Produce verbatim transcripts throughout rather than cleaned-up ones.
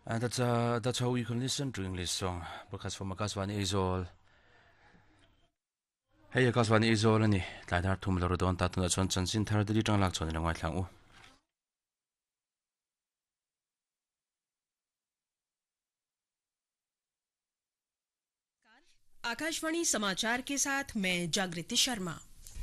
And that's uh, that's how you can listen to English song. Because from Akaswani Izol. Hey, Akaswani Izol ni. Laidar tum lor don tatun chon chan sin thar dili tang lak chon ni ngwa thlang u. Akashvani समाचार के साथ मैं जागृति शर्मा।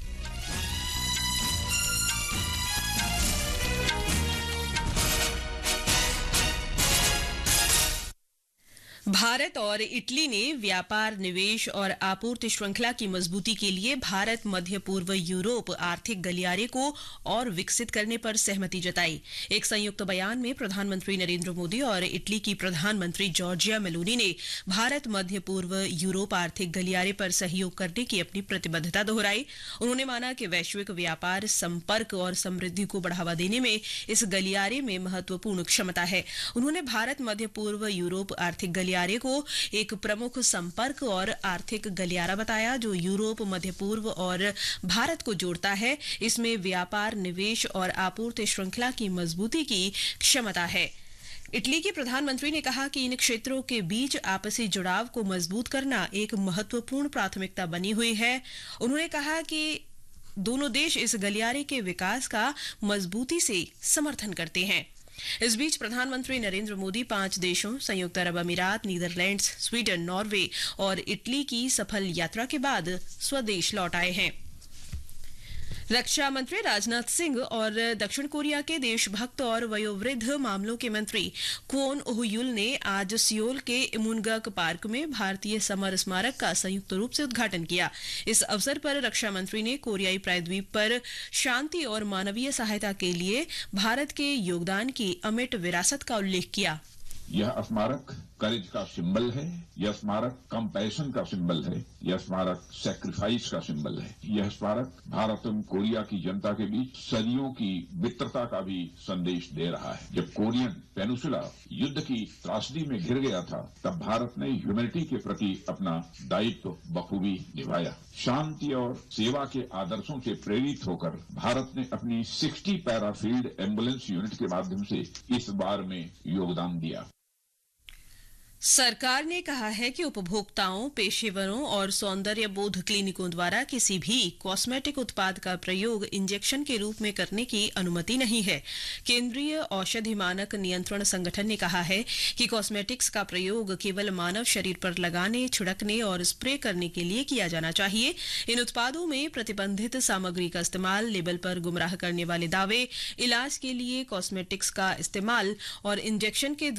भारत और Italy ने व्यापार, निवेश और आपूर्ति श्रृंखला की मजबूती के लिए भारत मध्य पूर्व यूरोप आर्थिक गलियारे को और विकसित करने पर सहमति जताई। एक संयुक्त बयान में प्रधानमंत्री नरेंद्र मोदी और इटली की प्रधानमंत्री जॉर्जिया मेलोनी ने भारत मध्य पूर्व यूरोप आर्थिक गलियारे पर सहयोग करने की अपनी प्रतिबद्धता दोहराई। उन्होंने माना कि वैश्विक व्यापार, संपर्क और समृद्धि को बढ़ावा देने में इस गलियारे में महत्वपूर्ण क्षमता है। उन्होंने भारत मध्य पूर्व यूरोप आर्थिक गलियारे को एक प्रमुख संपर्क और आर्थिक गलियारा बताया जो यूरोप, मध्य पूर्व और भारत को जोड़ता है। इसमें व्यापार, निवेश और आपूर्ति श्रृंखला की मजबूती की क्षमता है। इटली के प्रधानमंत्री ने कहा कि इन क्षेत्रों के बीच आपसी जुड़ाव को मजबूत करना एक महत्वपूर्ण प्राथमिकता बनी हुई है। उन्होंने कहा कि दोनों देश इस गलियारे के विकास का मजबूती से समर्थन करते हैं। इस बीच प्रधानमंत्री नरेंद्र मोदी पांच देशों संयुक्त अरब अमीरात, नीदरलैंड्स, स्वीडन, नॉर्वे और इटली की सफल यात्रा के बाद स्वदेश लौट आए हैं। रक्षा मंत्री राजनाथ सिंह और दक्षिण कोरिया के देशभक्त और वयोवृद्ध मामलों के मंत्री क्वोन ओह-युल ने आज सियोल के इमुनगक पार्क में भारतीय समर स्मारक का संयुक्त रूप से उद्घाटन किया। इस अवसर पर रक्षा मंत्री ने कोरियाई प्रायद्वीप पर शांति और मानवीय सहायता के लिए भारत के योगदान की अमिट विरासत का उल्लेख किया। यह स्मारक करेज का सिंबल है, यह स्मारक कंपैशन का सिंबल है, यह स्मारक सैक्रिफाइस का सिंबल है। यह स्मारक भारत एवं कोरिया की जनता के बीच सदियों की मित्रता का भी संदेश दे रहा है। जब कोरियन पेनिसुला युद्ध की त्रासदी में घिर गया था, तब भारत ने ह्यूमैनिटी के प्रति अपना दायित्व बखूबी निभाया। शांति और सेवा के आदर्शों से प्रेरित होकर भारत ने अपनी साठ पैराफील्ड एम्बुलेंस यूनिट के माध्यम से इस बार में योगदान दिया। सरकार ने कहा है कि उपभोक्ताओं, पेशेवरों और सौंदर्य बोध क्लिनिकों द्वारा किसी भी कॉस्मेटिक उत्पाद का प्रयोग इंजेक्शन के रूप में करने की अनुमति नहीं है। केंद्रीय औषधि मानक नियंत्रण संगठन ने कहा है कि कॉस्मेटिक्स का प्रयोग केवल मानव शरीर पर लगाने, छिड़कने और स्प्रे करने के लिए किया जाना चाहिए। इन उत्पादों में प्रतिबंधित सामग्री का इस्तेमाल, लेबल पर गुमराह करने वाले दावे, इलाज के लिए कॉस्मेटिक्स का इस्तेमाल और इंजेक्शन के